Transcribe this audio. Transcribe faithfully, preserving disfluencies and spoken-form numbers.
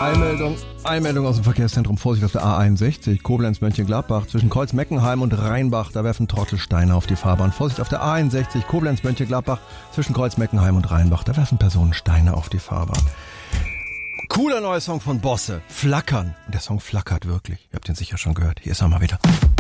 Eilmeldung, Eilmeldung aus dem Verkehrszentrum. Vorsicht auf der A einundsechzig, Koblenz-Mönchengladbach. Zwischen Kreuz-Meckenheim und Rheinbach, da werfen Trottel Steine auf die Fahrbahn. Vorsicht auf der A einundsechzig, Koblenz-Mönchengladbach. Zwischen Kreuz-Meckenheim und Rheinbach, da werfen Personen Steine auf die Fahrbahn. Cooler neuer Song von Bosse, Flackern. Und der Song flackert wirklich. Ihr habt den sicher schon gehört. Hier ist er mal wieder.